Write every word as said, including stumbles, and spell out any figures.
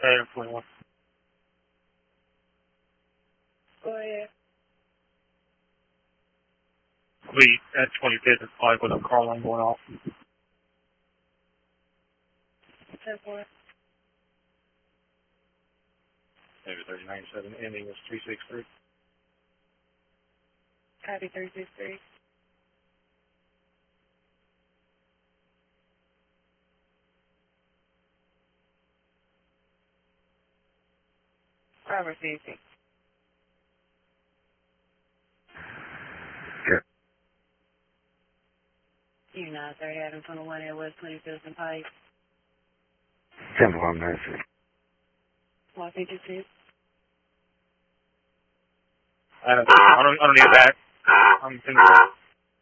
Adam twenty-one. Go ahead. We at twenty-fifth is probably with a car line going off. ten four. Maybe thirty-nine seven, ending is three six three. Copy three six three. Robert Safety. Sure. You nine thirty Adam twenty-one at West twenty-fifth and Pike. ten four, message. one fifty-six. I don't, I don't, I don't need that. I'm thinking.